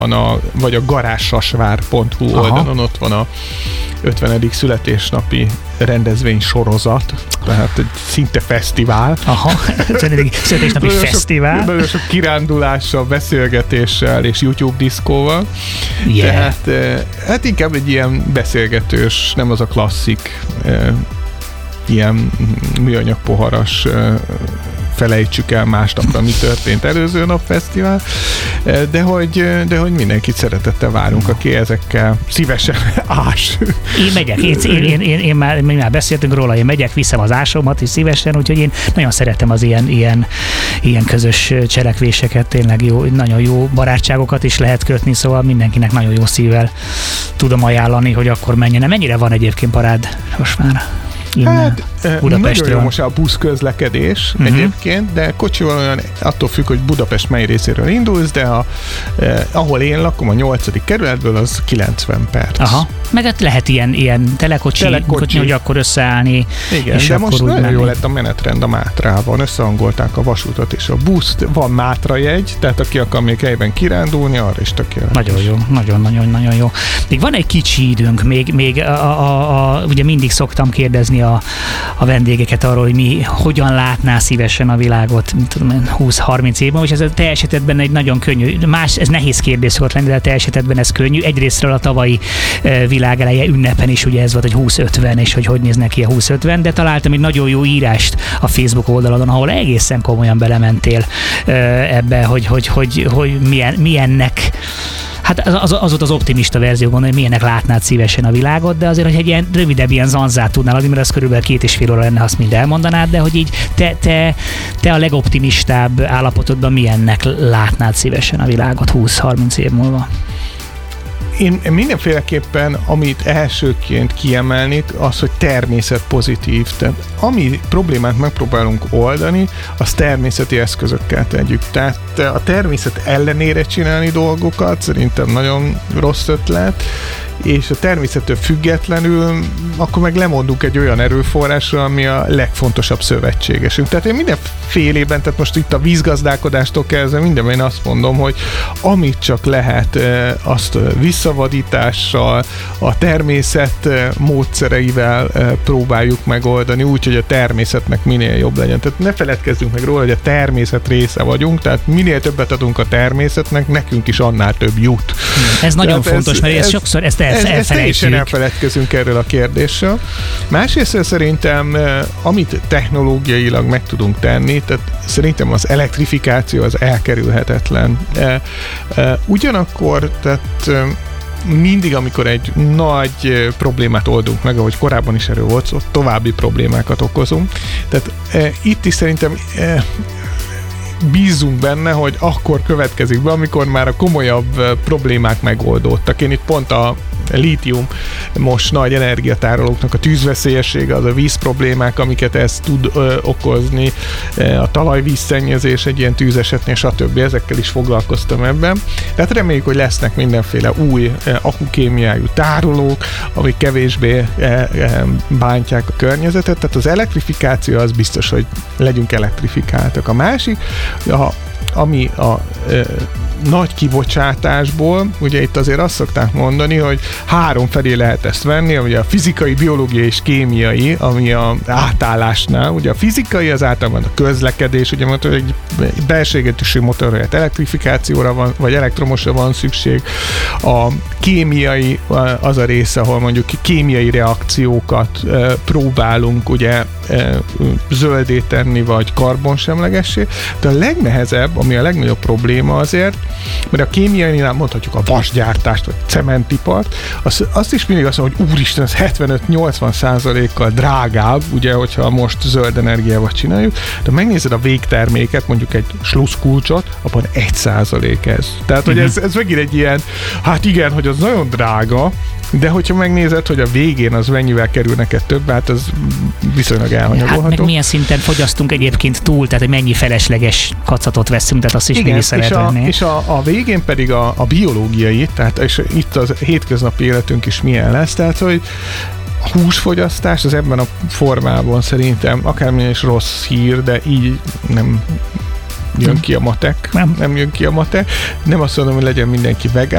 vagy a garázsasvár.hu oldalon ott van a 50. születésnapi rendezvény sorozat, tehát egy szinte fesztivál. 50. születésnapi fesztivál. Nagyon sok kirándulással, beszélgetéssel és YouTube diszkóval. Yeah. Tehát hát inkább egy ilyen beszélgetős, nem az a klasszik ilyen műanyag poharas felejtsük el másnapra, mi történt előző nap fesztivál, de hogy mindenkit szeretettel várunk, aki ezekkel szívesen ás. Én megyek, én már beszéltünk róla, én megyek, viszem az ásomat is szívesen, úgyhogy én nagyon szeretem az ilyen közös cselekvéseket, tényleg jó, nagyon jó barátságokat is lehet kötni, szóval mindenkinek nagyon jó szívvel tudom ajánlani, hogy akkor menjen. Mennyire van egyébként parád most már? Hát nagyon jó most a buszközlekedés egyébként, de kocsival olyan attól függ, hogy Budapest mely részéről indulsz, de ahol én lakom, a 8. kerületből, az 90 perc. Aha. Meg hát lehet ilyen telekocsi, hogy akkor összeállni. Igen, és de akkor most nagyon menni. jó lett a menetrend a Mátrában. Összehangolták a vasútat és a buszt. Van Mátra jegy, tehát aki akar még helyben kirándulni, arra is tökéletes. Nagyon jó, nagyon jó. Még van egy kicsi időnk, még ugye mindig szoktam kérdezni a vendégeket arról, hogy hogyan látná szívesen a világot, 20-30 évben, és ez a te esetedben egy nagyon könnyű, ez nehéz kérdés szokott lenni, de a te esetedben ez könnyű. Egyrésztről a tavalyi világeleje ünnepen is ugye ez volt, hogy 2050, és hogy néz neki a 2050, de találtam egy nagyon jó írást a Facebook oldalon, ahol egészen komolyan belementél ebbe, hogy milyennek. Hát az volt az optimista verzió, gondolom, hogy milyennek látnád szívesen a világot, de azért, hogy egy ilyen rövidebb ilyen zanzát tudnál adni, mert az körülbelül 2,5 óra lenne, azt mind elmondanád, de hogy így te a legoptimistább állapotodban milyennek látnád szívesen a világot 20-30 év múlva? Én mindenféleképpen, amit elsőként kiemelnék, az, hogy természetpozitív. Tehát ami problémát megpróbálunk oldani, az természeti eszközökkel tegyük. Tehát a természet ellenére csinálni dolgokat szerintem nagyon rossz ötlet, és a természettől függetlenül akkor meg lemondunk egy olyan erőforrásra, ami a legfontosabb szövetségesünk. Tehát én mindenfélében, tehát most itt a vízgazdálkodástól kezdve mindenben én azt mondom, hogy amit csak lehet, azt visszavadítással, a természet módszereivel próbáljuk megoldani, úgy, hogy a természetnek minél jobb legyen. Tehát ne feledkezzünk meg róla, hogy a természet része vagyunk, tehát minél többet adunk a természetnek, nekünk is annál több jut. Ez nagyon fontos, mert ez sokszor ezt teljesen elfeledkezünk erről a kérdésről. Másrészt szerintem, amit technológiailag meg tudunk tenni, tehát szerintem az elektrifikáció az elkerülhetetlen. Ugyanakkor, tehát mindig, amikor egy nagy problémát oldunk meg, ahogy korábban is erről volt, ott további problémákat okozunk. Tehát itt is szerintem bízunk benne, hogy akkor következik be, amikor már a komolyabb problémák megoldódtak. Én itt pont a lítium most nagy energiatárolóknak a tűzveszélyessége, az a víz problémák, amiket ez tud okozni, a talajvízszennyezés egy ilyen tűzesetnél, stb. Ezekkel is foglalkoztam ebben. Tehát reméljük, hogy lesznek mindenféle új akukémiájú tárolók, amik kevésbé bántják a környezetet. Tehát az elektrifikáció az biztos, hogy legyünk elektrifikáltak. A másik, ami a nagy kibocsátásból, ugye itt azért azt szokták mondani, hogy 3 felé lehet ezt venni, ugye a fizikai, biológiai és kémiai, ami a átállásnál, ugye a fizikai az általában a közlekedés, ugye mondta, hogy egy belső égetésű motorra elektrifikációra van, vagy elektromosra van szükség. A kémiai az a része, ahol mondjuk kémiai reakciókat próbálunk ugye zöldé tenni, vagy karbonsemlegessé, de a legnehezebb, ami a legnagyobb probléma azért, mert a kémiainál mondhatjuk a vasgyártást, vagy cementipart, azt is mindig azt mondom, hogy úristen, ez 75-80%-kal drágább, ugye, hogyha most zöld energiával csináljuk, de megnézed a végterméket, mondjuk egy sluszkulcsot, abban 1% ez. Tehát, hogy ez megint egy ilyen, hát igen, hogy az nagyon drága, de hogyha megnézed, hogy a végén az mennyivel kerül neked több, hát az viszonylag elhanyagolható. Hát meg milyen szinten fogyasztunk egyébként túl, tehát hogy mennyi felesleges kacatot veszünk, tehát azt is még vissza lehet venni. És a végén pedig a biológiai, tehát és itt az hétköznapi életünk is milyen lesz, tehát hogy a húsfogyasztás az ebben a formában szerintem akármilyen is rossz hír, de így jön ki a matek. Nem jön ki a matek. Nem azt mondom, hogy legyen mindenki vegán,